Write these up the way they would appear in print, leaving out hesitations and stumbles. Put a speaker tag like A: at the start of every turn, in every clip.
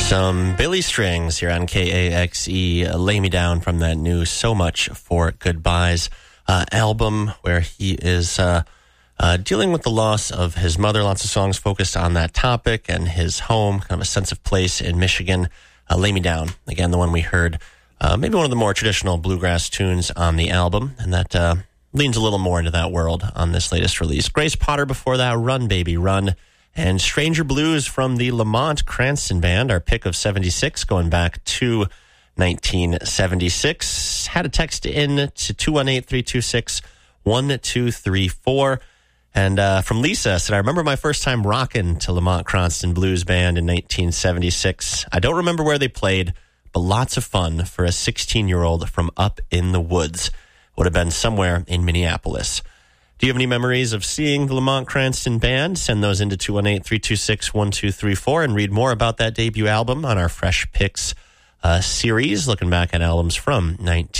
A: Some Billy Strings here on KAXE. Lay Me Down from that new So Much for Goodbyes album, where he is dealing with the loss of his mother. Lots of songs focused on that topic and his home, kind of a sense of place in Michigan. Lay Me Down, again, the one we heard, maybe one of the more traditional bluegrass tunes on the album, and that leans a little more into that world on this latest release. Grace Potter before that, Run Baby Run. And Stranger Blues from the Lamont Cranston Band, our pick of 76, going back to 1976. Had a text in to 218-326-1234. And from Lisa, said, I remember my first time rocking to Lamont Cranston Blues Band in 1976. I don't remember where they played, but lots of fun for a 16-year-old from up in the woods. Would have been somewhere in Minneapolis. Do you have any memories of seeing the Lamont Cranston Band? Send those into 218-326-1234 and read more about that debut album on our Fresh Picks series, looking back at albums from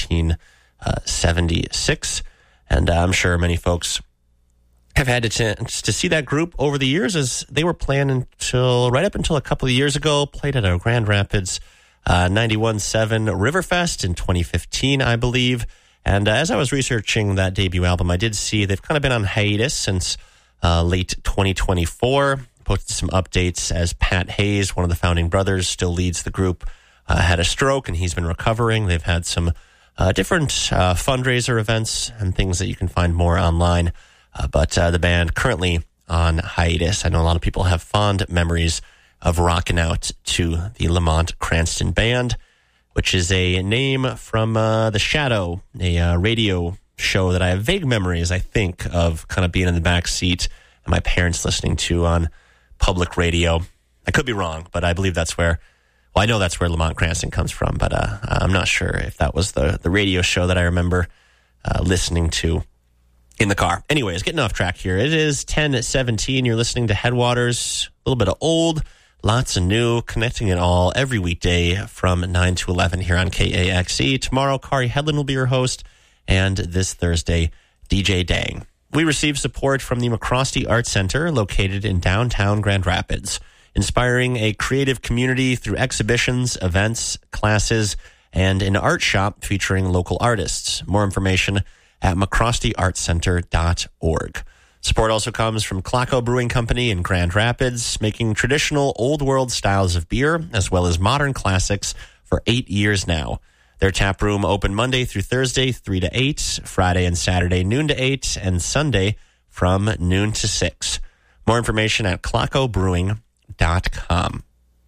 A: 1976. And I'm sure many folks have had a chance to see that group over the years, as they were playing right up until a couple of years ago, played at a Grand Rapids 91.7 Riverfest in 2015, I believe. And as I was researching that debut album, I did see they've kind of been on hiatus since late 2024. Posted some updates as Pat Hayes, one of the founding brothers, still leads the group, had a stroke and he's been recovering. They've had some different fundraiser events and things that you can find more online. But the band currently on hiatus. I know a lot of people have fond memories of rocking out to the Lamont Cranston Band, which is a name from The Shadow, a radio show that I have vague memories, I think, of kind of being in the back seat and my parents listening to on public radio. I could be wrong, but I believe that's where, I know that's where Lamont Cranston comes from, but I'm not sure if that was the radio show that I remember listening to in the car. Anyways, getting off track here. It is 10:17. You're listening to Headwaters, a little bit of old, lots of new, connecting it all every weekday from 9 to 11 here on KAXE. Tomorrow, Kari Hedlund will be your host, and this Thursday, DJ Dang. We receive support from the McCrosty Arts Center, located in downtown Grand Rapids, inspiring a creative community through exhibitions, events, classes, and an art shop featuring local artists. More information at mccrostyartscenter.org. Support also comes from Claco Brewing Company in Grand Rapids, making traditional old world styles of beer as well as modern classics for 8 years now. Their tap room open Monday through Thursday, 3 to 8, Friday and Saturday, noon to 8, and Sunday from noon to 6. More information at clacobrewing.com.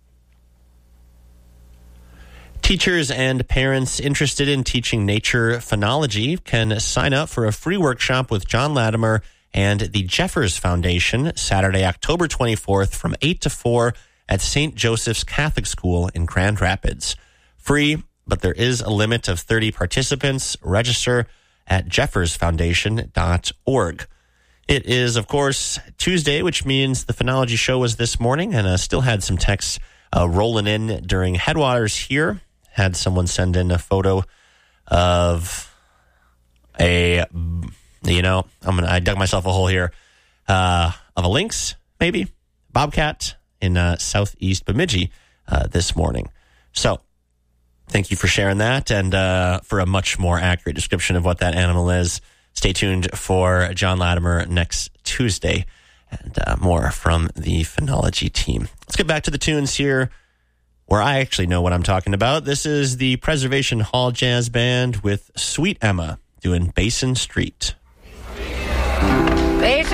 A: Teachers and parents interested in teaching nature phenology can sign up for a free workshop with John Latimer and the Jeffers Foundation, Saturday, October 24th from 8 to 4 at St. Joseph's Catholic School in Grand Rapids. Free, but there is a limit of 30 participants. Register at jeffersfoundation.org. It is, of course, Tuesday, which means the phenology show was this morning, and still had some texts rolling in during Headwaters here. Had someone send in a photo of I dug myself a hole here, of a lynx, maybe, bobcat in southeast Bemidji this morning. So thank you for sharing that. And for a much more accurate description of what that animal is, stay tuned for John Latimer next Tuesday and more from the phenology team. Let's get back to the tunes here, where I actually know what I'm talking about. This is the Preservation Hall Jazz Band with Sweet Emma doing Basin Street.